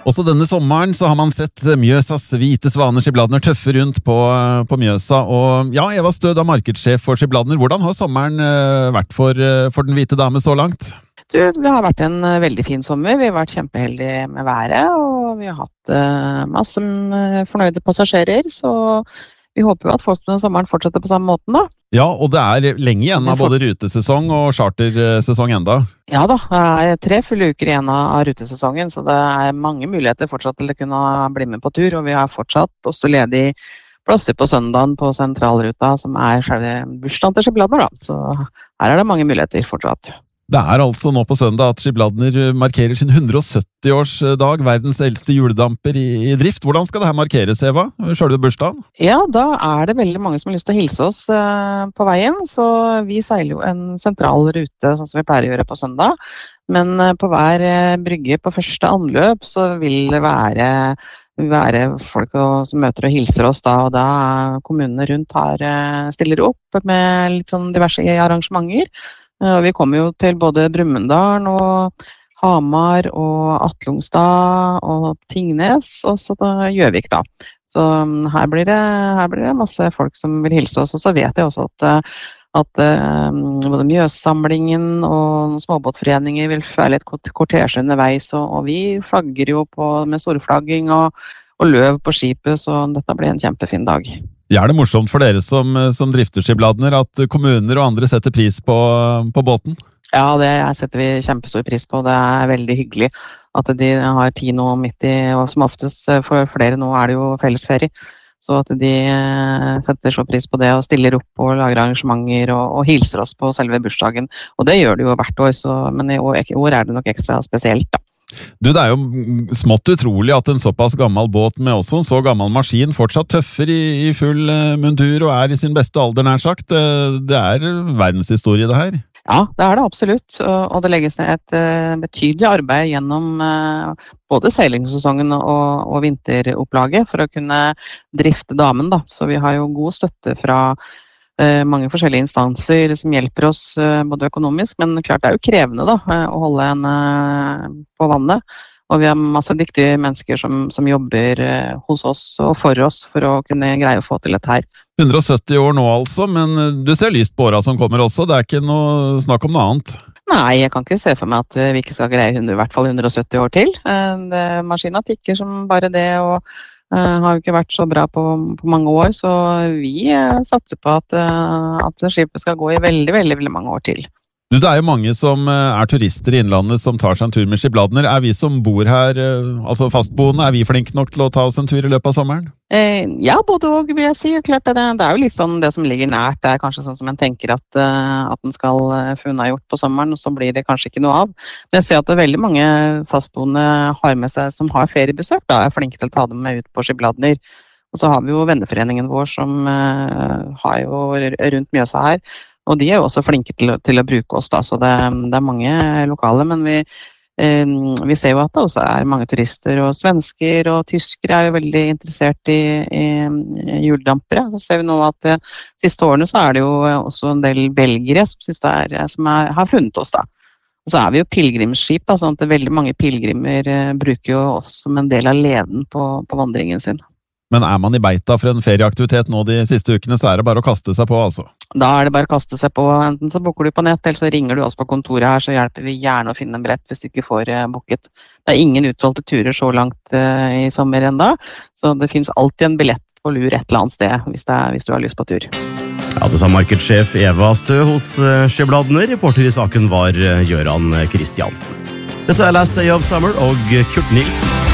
Også denne sommeren så har man sett Mjøsas hvite svaner Skibladner tøffe rundt på Mjøsa, og ja, Eva Stø, da markedssjef for Skibladner, hvordan har sommeren vært for den hvite dame så langt? Det har vært en veldig fin sommer, vi har vært kjempeheldige med været, og vi har hatt masse fornøyde passasjerer, så vi håper jo at folk denne sommeren fortsetter på samme måten da. Ja, og det er lenge igjen av både rutesesong og chartersesong enda. Ja da, det er 3 fulle uker igjen av rutesesongen, så det er mange muligheter fortsatt til å kunne bli med på tur, og vi har fortsatt også ledig plasser på søndagen på sentralruta, som er selve bursdagen til Skibladner da, så her er det mange muligheter fortsatt. Det er altså nå på søndag at Skibladner markerer sin 170-årsdag, verdens eldste juledamper i drift. Hvordan skal det her markeres, Eva? Selve bursdagen? Ja, da er det veldig mange som har lyst til å hilse oss på veien, så vi seiler jo en sentral rute, sånn som vi pleier å gjøre på søndag. Men på hver brygge på første anløp så vil det være folk som møter og hilser oss da, og da kommunene rundt stiller opp med litt sånn diverse arrangementer. Vi kommer jo til både Brumunddal og Hamar og Atlungstad og Tingnes, og så Gjøvik da. Så her blir det masse folk som vil hilse oss, og så vet jeg også at både Mjøssamlingen og småbåtforeninger vil være litt kortesje underveis, og vi flagger jo med storflagging og løv på skipet, så dette blir en kjempefin dag. Ja, er det morsomt for dere som drifter Skibladner at kommuner og andre setter pris på båten? Ja, det setter vi kjempestor pris på. Det er veldig hyggelig at de har tid nå midt i, og som oftest for flere nå er det jo fellesferie. Så at de setter så pris på det og stiller opp og lager arrangementer og hilser oss på selve bursdagen. Og det gjør de jo hvert år, men i år er det nok ekstra spesielt da. Du, det er jo smått utrolig at en såpass gammel båt med også en så gammel maskin fortsatt tøffer i full mundur og i sin beste alder nær sagt. Det er verdenshistorie det her. Ja, det er det absolutt, og det legges ned et betydelig arbeid gjennom både seilingssesongen og vinteropplaget for å kunne drifte damen da. Så vi har jo god støtte fra mange forskjellige instanser som hjelper oss både økonomisk, men klart det er jo krevende da, å holde en på vannet. Og vi har masse dyktige mennesker som jobber hos oss og for oss for å kunne greie å få til dette her. 170 år nå altså, men du ser lyst på åra som kommer også, det er ikke noe snakk om noe annet. Nei, jeg kan ikke se for meg at vi ikke skal greie i hvert fall 170 år til. Maskinen tikker som bare det, og har jo ikke vært så bra på mange år, så vi satser på at skipet skal gå i veldig, veldig, veldig mange år til. Du, det er jo mange som turister i innlandet som tar seg en tur med Skibladner. Er vi som bor her, altså fastboende, er vi flinke nok til å ta oss en tur i løpet av sommeren? Ja, både og vil jeg si. Klart det er jo litt sånn det som ligger nært. Det er kanskje sånn som en tenker at den skal få unnagjort på sommeren, og så blir det kanskje ikke noe av. Men jeg ser at det er veldig mange fastboende har med seg som har feriebesøk, da er flinke til å ta dem med ut på Skibladner. Og så har vi jo venneforeningen vår som har jo rundt Mjøsa her. Og de er jo også flinke til å bruke oss da, så det er mange lokale, men vi ser jo at det også er mange turister, og svensker og tyskere er jo veldig interessert i juledampere. Så ser vi nå at de siste årene så er det jo også en del belgere som har funnet oss da. Og så er vi jo pilgrimsskip da, sånn at veldig mange pilgrimer bruker jo oss som en del av leden på vandringen sin. Men er man i beita for en ferieaktivitet nå de siste ukene, så er det bare å kaste seg på, altså. Da er det bare å kaste seg på. Enten så booker du på nett, eller så ringer du oss på kontoret her, så hjelper vi gjerne å finne en billett hvis du ikke får booket. Det er ingen utvalgte turer så langt i sommer enda, så det finnes alltid en billett på lur et eller annet sted hvis du har lyst på tur. Ja, det sa markedssjef Eva Stø hos Skibladner. Reporter i saken var Gøran Kristiansen. Dette er Last Day of Summer og Kurt Nilsen.